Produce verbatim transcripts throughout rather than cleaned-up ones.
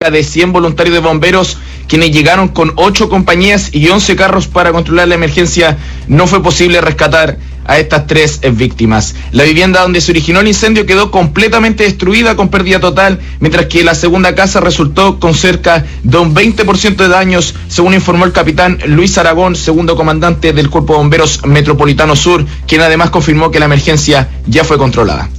cerca de cien voluntarios de bomberos, quienes llegaron con ocho compañías y once carros para controlar la emergencia, no fue posible rescatar a estas tres víctimas. La vivienda donde se originó el incendio quedó completamente destruida con pérdida total, mientras que la segunda casa resultó con cerca de un veinte por ciento de daños, según informó el capitán Luis Aragón, segundo comandante del Cuerpo de Bomberos Metropolitano Sur, quien además confirmó que la emergencia ya fue controlada.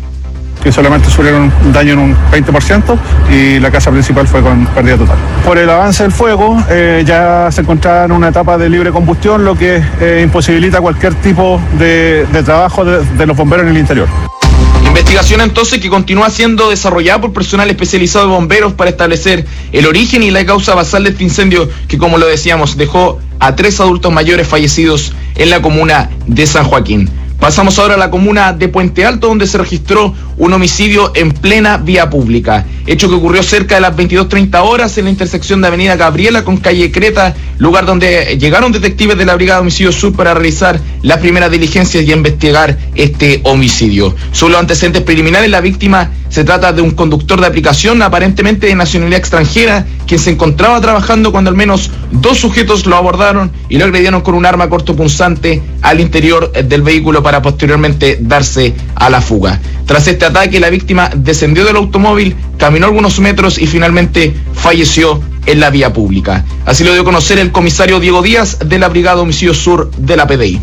Que solamente sufrieron un daño en un veinte por ciento y la casa principal fue con pérdida total. Por el avance del fuego, eh, ya se encontraba en una etapa de libre combustión, lo que eh, imposibilita cualquier tipo de, de trabajo de, de los bomberos en el interior. Investigación entonces que continúa siendo desarrollada por personal especializado de bomberos para establecer el origen y la causa basal de este incendio que, como lo decíamos, dejó a tres adultos mayores fallecidos en la comuna de San Joaquín. Pasamos ahora a la comuna de Puente Alto, donde se registró un homicidio en plena vía pública. Hecho que ocurrió cerca de las veintidós treinta horas en la intersección de Avenida Gabriela con calle Creta, lugar donde llegaron detectives de la Brigada de Homicidio Sur para realizar las primeras diligencias y investigar este homicidio. Según los antecedentes preliminares, la víctima se trata de un conductor de aplicación aparentemente de nacionalidad extranjera, quien se encontraba trabajando cuando al menos dos sujetos lo abordaron y lo agredieron con un arma cortopunzante al interior del vehículo para posteriormente darse a la fuga. Tras este ataque, la víctima descendió del automóvil, caminó algunos metros y finalmente falleció en la vía pública. Así lo dio a conocer el comisario Diego Díaz de la Brigada de Homicidio Sur de la P D I.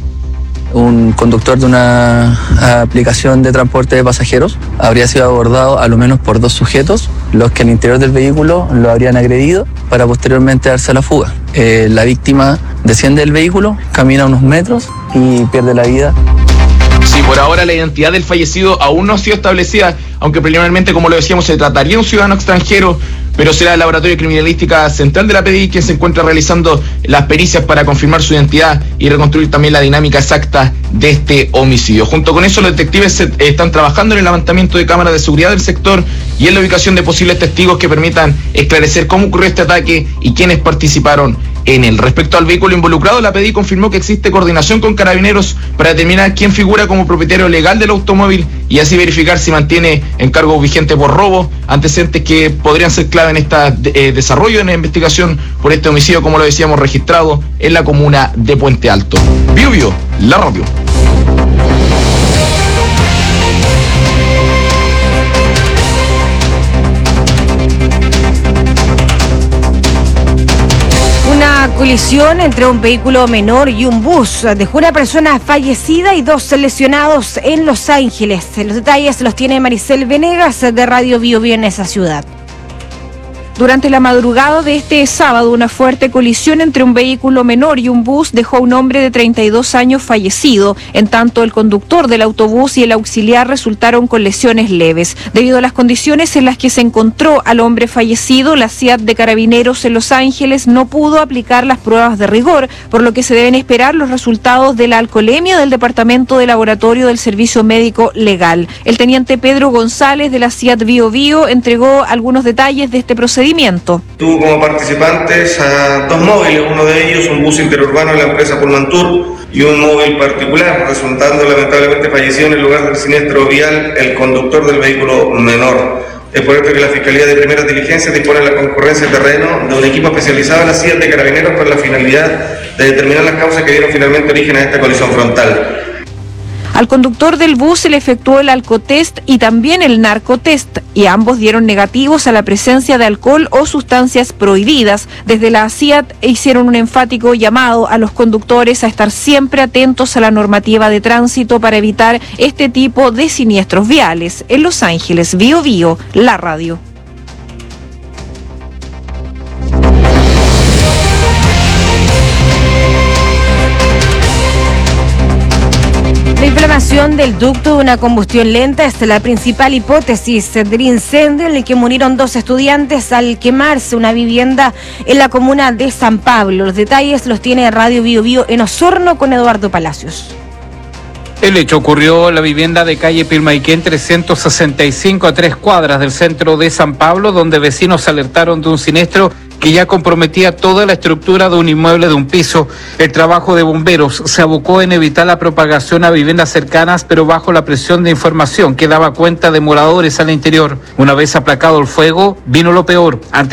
Un conductor de una aplicación de transporte de pasajeros habría sido abordado a lo menos por dos sujetos, los que al interior del vehículo lo habrían agredido para posteriormente darse a la fuga. Eh, la víctima desciende del vehículo, camina unos metros y pierde la vida. Sí, por ahora la identidad del fallecido aún no ha sido establecida, aunque preliminarmente, como lo decíamos, se trataría de un ciudadano extranjero, pero será el Laboratorio de Criminalística Central de la P D I quien se encuentra realizando las pericias para confirmar su identidad y reconstruir también la dinámica exacta de este homicidio. Junto con eso, los detectives se, eh, están trabajando en el levantamiento de cámaras de seguridad del sector y en la ubicación de posibles testigos que permitan esclarecer cómo ocurrió este ataque y quiénes participaron en él. Respecto al vehículo involucrado, la P D I confirmó que existe coordinación con Carabineros para determinar quién figura como propietario legal del automóvil y así verificar si mantiene encargos vigentes por robo, antecedentes que podrían ser clave en este eh, desarrollo en la investigación por este homicidio, como lo decíamos, registrado en la comuna de Puente Alto. Bio Bio, la radio. Una colisión entre un vehículo menor y un bus dejó una persona fallecida y dos lesionados en Los Ángeles. Los detalles los tiene Maricel Venegas de Radio Bio Bio en esa ciudad. Durante la madrugada de este sábado, una fuerte colisión entre un vehículo menor y un bus dejó a un hombre de treinta y dos años fallecido. En tanto, el conductor del autobús y el auxiliar resultaron con lesiones leves. Debido a las condiciones en las que se encontró al hombre fallecido, la C I A T de Carabineros en Los Ángeles no pudo aplicar las pruebas de rigor, por lo que se deben esperar los resultados de la alcoholemia del Departamento de Laboratorio del Servicio Médico Legal. El teniente Pedro González de la C I A T Bio Bio entregó algunos detalles de este procedimiento. Tuvo como participantes a dos móviles, uno de ellos un bus interurbano de la empresa Pullmantur y un móvil particular, resultando lamentablemente fallecido en el lugar del siniestro vial el conductor del vehículo menor. Es por esto que la Fiscalía de Primeras Diligencias dispone la concurrencia de terreno de un equipo especializado en la C I A T de Carabineros con la finalidad de determinar las causas que dieron finalmente origen a esta colisión frontal. Al conductor del bus se le efectuó el alcotest y también el narcotest, y ambos dieron negativos a la presencia de alcohol o sustancias prohibidas. Desde la C I A T hicieron un enfático llamado a los conductores a estar siempre atentos a la normativa de tránsito para evitar este tipo de siniestros viales. En Los Ángeles, Bio Bio, la radio. La inflamación del ducto de una combustión lenta es la principal hipótesis del incendio en el que murieron dos estudiantes al quemarse una vivienda en la comuna de San Pablo. Los detalles los tiene Radio Bio Bio en Osorno con Eduardo Palacios. El hecho ocurrió en la vivienda de calle Pilmaiquén trescientos sesenta y cinco, a tres cuadras del centro de San Pablo, donde vecinos alertaron de un siniestro que ya comprometía toda la estructura de un inmueble de un piso. El trabajo de bomberos se abocó en evitar la propagación a viviendas cercanas, pero bajo la presión de información que daba cuenta de moradores al interior. Una vez aplacado el fuego, vino lo peor. Ante